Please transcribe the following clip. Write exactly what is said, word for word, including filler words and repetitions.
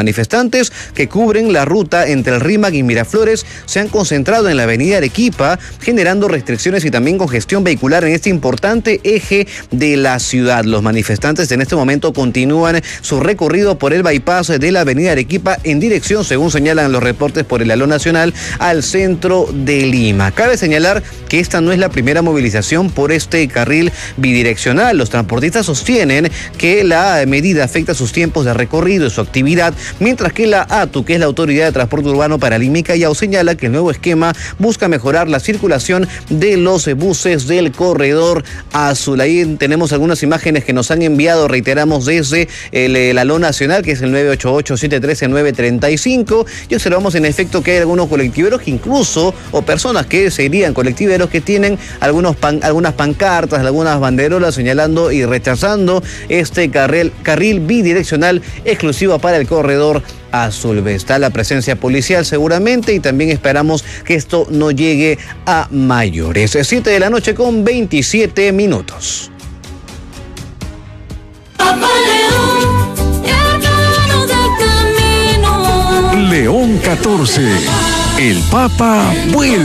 manifestantes que cubren la ruta entre el Rímac y Miraflores se han concentrado en la avenida Arequipa, generando restricciones y también congestión vehicular en este importante eje de la ciudad. Los manifestantes en este momento continúan su recorrido por el bypass de la avenida Arequipa en dirección, según señalan los reportes por el Halo Nacional, al centro de Lima. Cabe señalar que esta no es la primera movilización por este carril bidireccional. Los transportistas sostienen que la medida afecta sus tiempos de recorrido y su actividad, mientras que la A T U, que es la Autoridad de Transporte Urbano para Lima y Callao, señala que el nuevo esquema busca mejorar la circulación de los buses del corredor azul. Ahí tenemos algunas imágenes que nos han enviado, reiteramos, desde el, el Halo Nacional, que es el nueve ocho ocho, siete uno tres, nueve tres cinco, y observamos en efecto que hay algunos colectiveros que incluso, o personas que serían colectiveros que tienen algunos pan, algunas pancartas, algunas banderolas señalando y rechazando este carril, carril bidireccional exclusivo para el corredor azul. Está la presencia policial seguramente y también esperamos que esto no llegue a mayores. siete de la noche con veintisiete minutos. León catorce. El Papa vuelve.